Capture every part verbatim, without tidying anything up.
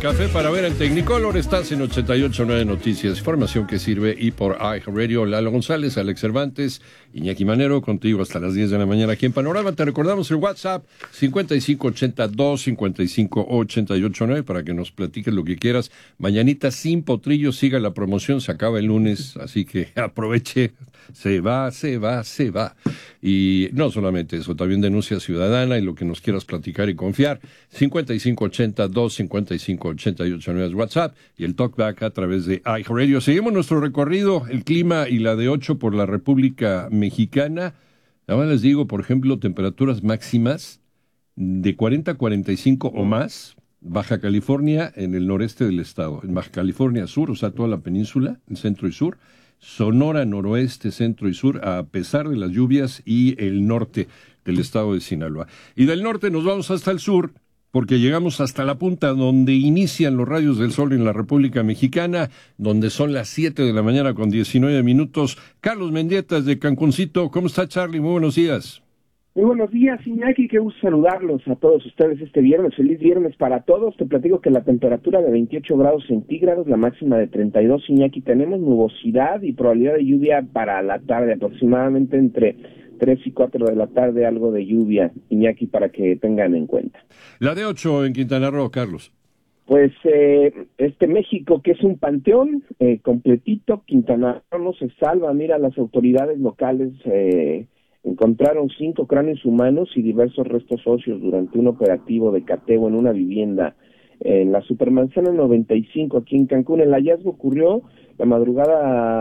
Café para ver en Technicolor, estás en ochenta y ocho punto nueve Noticias, información que sirve, y por iHeartRadio. Lalo González, Alex Cervantes, Iñaki Manero, contigo hasta las diez de la mañana aquí en Panorama. Te recordamos el WhatsApp cincuenta y cinco ochenta y dos cincuenta y cinco ochenta y ocho nueve para que nos platiques lo que quieras. Mañanita sin potrillo, siga la promoción, se acaba el lunes, así que aproveche. Se va, se va, se va. Y no solamente eso, también denuncia ciudadana y lo que nos quieras platicar y confiar. cincuenta y cinco ochenta dos cincuenta y cinco ochenta y ocho nueve es WhatsApp y el talkback a través de iHeartRadio. Seguimos nuestro recorrido, el clima y la de ocho por la República Mexicana. Ahora les digo, por ejemplo, temperaturas máximas de cuarenta a cuarenta y cinco o más. Baja California en el noreste del estado, en Baja California Sur, o sea, toda la península, el centro y sur. Sonora, noroeste, centro y sur, a pesar de las lluvias, y el norte del estado de Sinaloa. Y del norte nos vamos hasta el sur, porque llegamos hasta la punta donde inician los rayos del sol en la República Mexicana, donde son las siete de la mañana con diecinueve minutos. Carlos Mendieta de Cancuncito. ¿Cómo está, Charlie? Muy buenos días. Muy buenos días, Iñaki, qué gusto saludarlos a todos ustedes este viernes. Feliz viernes para todos. Te platico que la temperatura de veintiocho grados centígrados, la máxima de treinta y dos, Iñaki. Tenemos nubosidad y probabilidad de lluvia para la tarde, aproximadamente entre tres y cuatro de la tarde, algo de lluvia, Iñaki, para que tengan en cuenta. La de ocho en Quintana Roo, Carlos. Pues eh, este México, que es un panteón eh, completito, Quintana Roo no se salva. Mira, las autoridades locales eh, encontraron cinco cráneos humanos y diversos restos óseos durante un operativo de cateo en una vivienda en la Supermanzana noventa y cinco aquí en Cancún. El hallazgo ocurrió la madrugada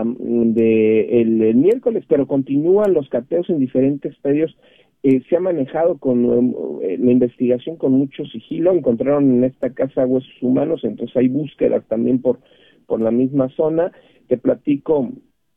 de el, el miércoles, pero continúan los cateos en diferentes predios. Eh, se ha manejado con eh, la investigación con mucho sigilo. Encontraron en esta casa huesos humanos, entonces hay búsquedas también por por la misma zona. Te platico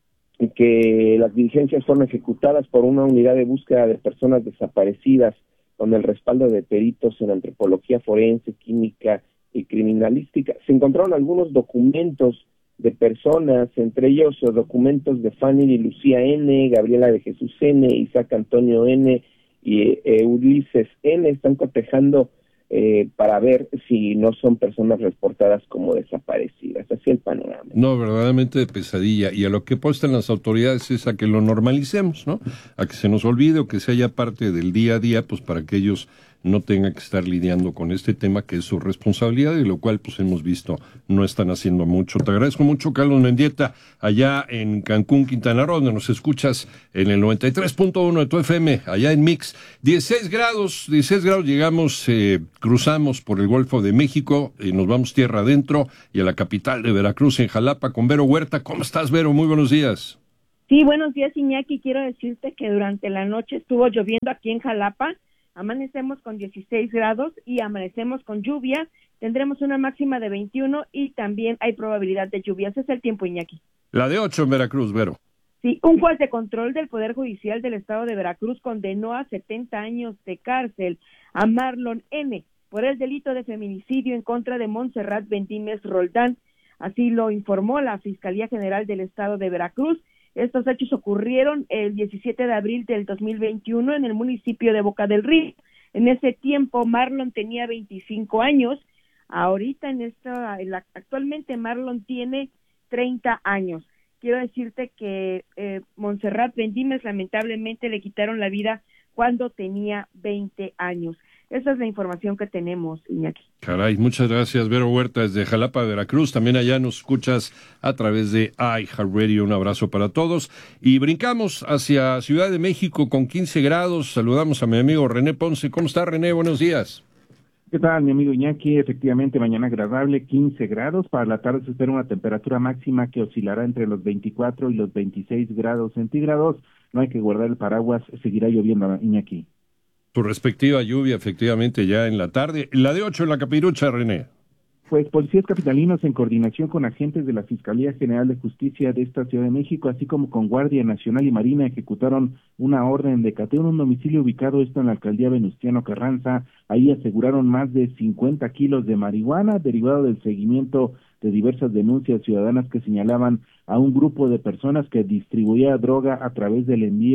que las diligencias fueron ejecutadas por una unidad de búsqueda de personas desaparecidas con el respaldo de peritos en antropología forense, química y criminalística. Se encontraron algunos documentos de personas, entre ellos documentos de Fanny y Lucía N., Gabriela de Jesús N., Isaac Antonio N. y eh, Ulises N. Están cotejando Eh, para ver si no son personas reportadas como desaparecidas. Así el panorama. No, verdaderamente de pesadilla. Y a lo que apuestan las autoridades es a que lo normalicemos, ¿no? A que se nos olvide o que se haya parte del día a día, pues para que ellos no tengan que estar lidiando con este tema que es su responsabilidad, y lo cual pues hemos visto no están haciendo mucho. Te agradezco mucho, Carlos Mendieta, allá en Cancún, Quintana Roo, donde nos escuchas en el noventa y tres punto uno de tu F M, allá en Mix. dieciséis grados, dieciséis grados, llegamos, eh, cruzamos por el Golfo de México y nos vamos tierra adentro y a la capital de Veracruz, en Jalapa, con Vero Huerta. ¿Cómo estás, Vero? Muy buenos días. Sí, buenos días, Iñaki. Quiero decirte que durante la noche estuvo lloviendo aquí en Jalapa. Amanecemos con dieciséis grados y amanecemos con lluvia. Tendremos una máxima de veintiuno y también hay probabilidad de lluvias. Ese es el tiempo, Iñaki. La de ocho en Veracruz, Vero. Sí, un juez de control del Poder Judicial del Estado de Veracruz condenó a setenta años de cárcel a Marlon N. por el delito de feminicidio en contra de Montserrat Bendímez Roldán. Así lo informó la Fiscalía General del Estado de Veracruz. Estos hechos ocurrieron el diecisiete de abril del dos mil veintiuno en el municipio de Boca del Río. En ese tiempo Marlon tenía veinticinco años. Ahorita en esta, en la, actualmente Marlon tiene treinta años. Quiero decirte que eh, Montserrat Bendímez lamentablemente le quitaron la vida cuando tenía veinte años. Esa es la información que tenemos, Iñaki. Caray, muchas gracias, Vero Huerta, desde Jalapa, Veracruz. También allá nos escuchas a través de iHeartRadio. Un abrazo para todos. Y brincamos hacia Ciudad de México con quince grados. Saludamos a mi amigo René Ponce. ¿Cómo está, René? Buenos días. ¿Qué tal, mi amigo Iñaki? Efectivamente, mañana agradable, quince grados. Para la tarde se espera una temperatura máxima que oscilará entre los veinticuatro y los veintiséis grados centígrados. No hay que guardar el paraguas, seguirá lloviendo, Iñaki. Tu respectiva lluvia, efectivamente, ya en la tarde. La de ocho en la Capirucha, René. Pues policías capitalinos en coordinación con agentes de la Fiscalía General de Justicia de esta Ciudad de México, así como con Guardia Nacional y Marina, ejecutaron una orden de cateo en un domicilio ubicado esto en la alcaldía Venustiano Carranza. Ahí aseguraron más de cincuenta kilos de marihuana, derivado del seguimiento de diversas denuncias ciudadanas que señalaban a un grupo de personas que distribuía droga a través del envío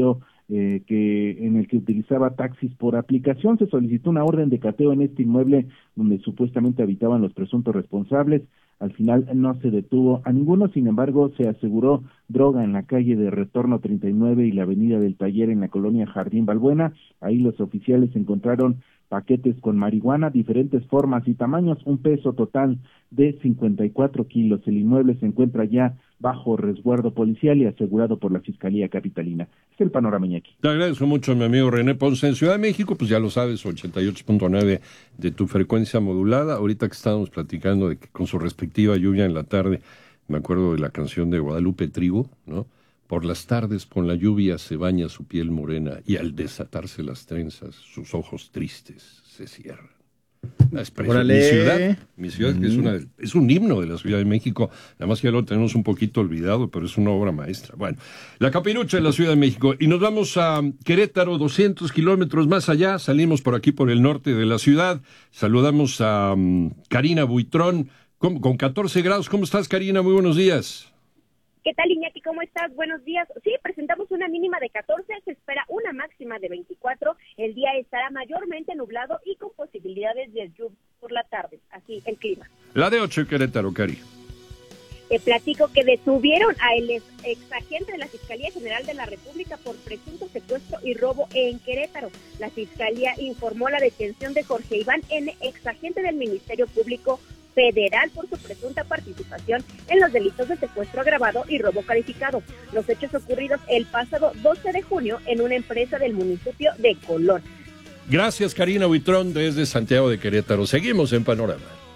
eh, que en el que utilizaba taxis por aplicación. Se solicitó una orden de cateo en este inmueble donde supuestamente habitaban los presuntos responsables. Al final no se detuvo a ninguno, sin embargo se aseguró droga en la calle de Retorno treinta y nueve y la avenida del Taller en la colonia Jardín Balbuena. Ahí los oficiales encontraron paquetes con marihuana, diferentes formas y tamaños, un peso total de cincuenta y cuatro kilos. El inmueble se encuentra ya bajo resguardo policial y asegurado por la Fiscalía Capitalina. Es el panorama, Iñaki. Te agradezco mucho, mi amigo René Ponce. En Ciudad de México, pues ya lo sabes, ochenta y ocho punto nueve de tu frecuencia modulada. Ahorita que estábamos platicando de que con su respectiva lluvia en la tarde, me acuerdo de la canción de Guadalupe Trigo, ¿no? Por las tardes con la lluvia se baña su piel morena y al desatarse las trenzas, sus ojos tristes se cierran. Es mi ciudad, mi ciudad que es, una, es un himno de la Ciudad de México, nada más que ya lo tenemos un poquito olvidado, pero es una obra maestra. Bueno, la Capirucha de la Ciudad de México, y nos vamos a Querétaro, doscientos kilómetros más allá, salimos por aquí por el norte de la ciudad, saludamos a um, Karina Buitrón, con, con catorce grados. ¿Cómo estás, Karina? Muy buenos días. ¿Qué tal, Iñaki? ¿Cómo estás? Buenos días. Sí, presentamos una mínima de catorce, se espera una máxima de veinticuatro. El día estará mayormente nublado y con posibilidades de lluvia por la tarde. Así el clima. La de ocho, Querétaro, Cari. Te platico que detuvieron a el ex, ex agente de la Fiscalía General de la República por presunto secuestro y robo en Querétaro. La Fiscalía informó la detención de Jorge Iván N., ex agente del Ministerio Público Federal, por su presunta participación en los delitos de secuestro agravado y robo calificado. Los hechos ocurridos el pasado doce de junio en una empresa del municipio de Colón. Gracias, Karina Buitrón, desde Santiago de Querétaro. Seguimos en Panorama.